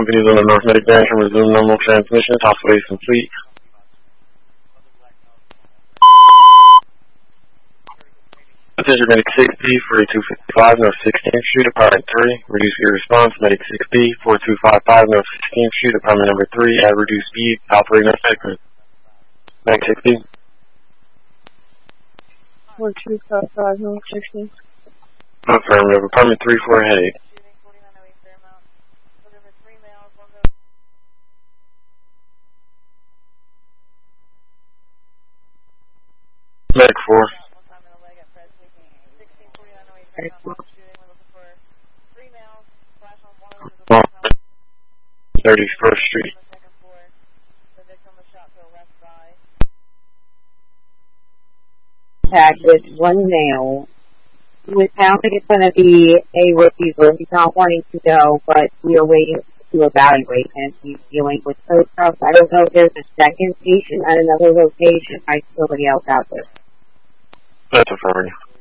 Company Zulu North Medic Branch and resume normal transmission. Hospital is complete. Attention Medic 6B, 4255 North 16th Street, Apartment 3. Reduce your response. Medic 6B, 4255 North 16th Street, Apartment number 3 at reduced speed. Operating effective. Medic 6B. 4255 North 16th. Affirmative. Apartment 3 for a headache. Medic 4. 31st Street. Contact with one male who it sounds like it's going to be a refusal. He's not wanting to go, but we are waiting to evaluate him. He's dealing with food stuff. I don't know if there's a second patient at another location. I see somebody else out there. That's affirmative.